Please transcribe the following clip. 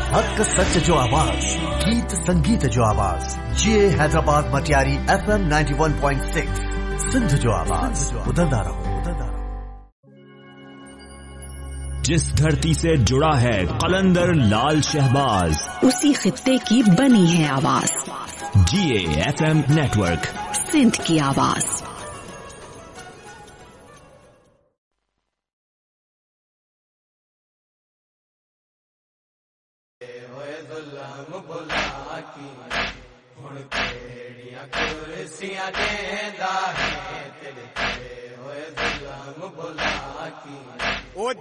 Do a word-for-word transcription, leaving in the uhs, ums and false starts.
हक सच जो आवाज, गीत संगीत जो आवाज, ये Hyderabad Matiari F M ninety one point six Sindh जो आवाज, बदलता रहो बदलता रहो। जिस धरती से जुड़ा है कलंदर लाल शहबाज, उसी खित्ते की बनी है आवाज। जीए एफ एम नेटवर्क, सिंध की आवाज। कुर्सियां देंदा है तेरे होए जुल्म बुला की।